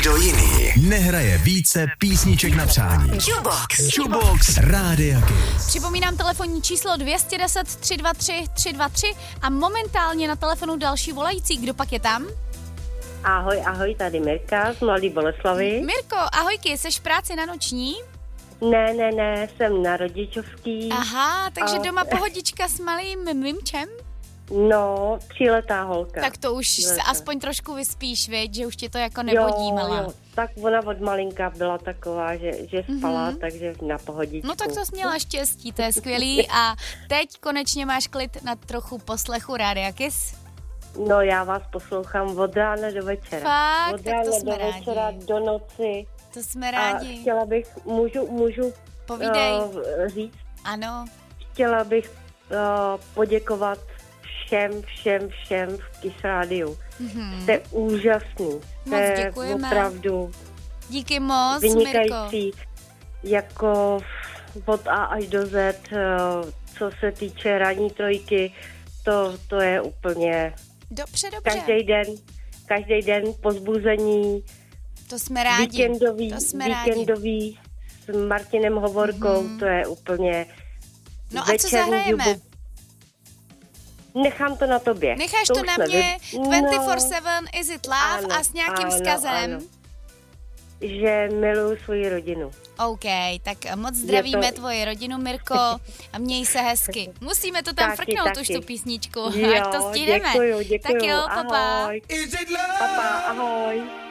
Nikdo jiný nehraje více písniček na přání. Jukebox Rádia Kiss. Připomínám telefonní číslo 210 323 323 a momentálně na telefonu další volající. Kdo pak je tam? Ahoj, tady Mirka z Mladé Boleslavi. Mirko, ahojky, seš v práci na noční? Ne, jsem na rodičovský. Aha, takže doma pohodička s malým mimčem? No, 3letá holka. Tak to už se aspoň trošku vyspíš, viď? Že už ti to jako nebodí, malá. Jo, tak ona od malinka byla taková, že spala, takže na pohodičku. No tak to jsi měla štěstí, to je skvělý. A teď konečně máš klid na trochu poslechu Rádia Kiss? No, já vás poslouchám od rána do večera. Fakt? Od rána do večera, do noci. To jsme rádi. A chtěla bych, můžu říct? Ano. Chtěla bych poděkovat všem v Kiss Rádiu. Jste úžasný. Moc děkujeme. Opravdu díky moc, vynikající. Mirko. Jako od A až do Z, co se týče ranní trojky, to je úplně Dobře. Každý den pozbuzení. To jsme rádi. Víkendový s Martinem Hovorkou, to je úplně. No a co zahrajeme? Nechám to na tobě. Necháš to na mě, 24/7 Is It Love a s nějakým vzkazem? Ano. Že miluju svoji rodinu. OK, tak moc zdravíme tvoji rodinu, Mirko, a měj se hezky. Musíme to tam frknout už tu písničku, ať to stihneme. Děkuju. Tak jo, papa. Ahoj. Papa, ahoj.